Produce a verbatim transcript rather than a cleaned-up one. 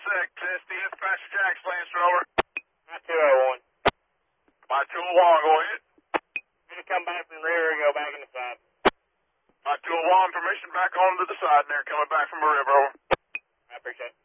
six, this the dispatcher Jack's Lancer, over. My two oh one. My two oh one, go ahead. I'm going to come back from the rear and go back in the side. My two oh one, permission back onto the side there, coming back from the river, over. I appreciate it.